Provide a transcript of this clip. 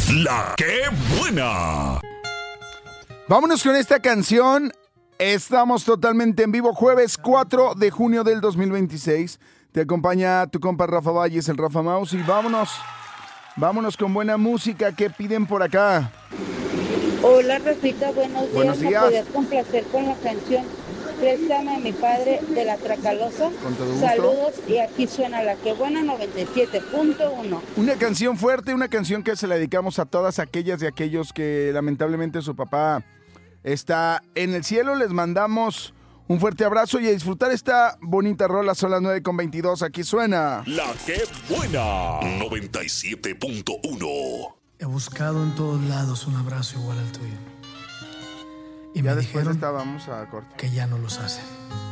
La que buena. Vámonos con esta canción. Estamos totalmente en vivo, jueves 4 de junio del 2026. Te acompaña tu compa Rafa Valles, el Rafa Mouse, y vámonos con buena música. ¿Qué piden por acá? Hola Rafita, buenos días. días. ¿Me podías complacer con la canción Préstame a mi padre de la Tracalosa? Con todo gusto. Saludos, y aquí suena La que buena 97.1. Una canción fuerte, una canción que se la dedicamos a todas aquellas y aquellos que lamentablemente su papá está en el cielo. Les mandamos un fuerte abrazo y a disfrutar esta bonita rola. Son las 9:22. Aquí suena La que buena 97.1. He buscado en todos lados un abrazo igual al tuyo. Y ya me después dijeron vamos a corte. que ya no los hacen.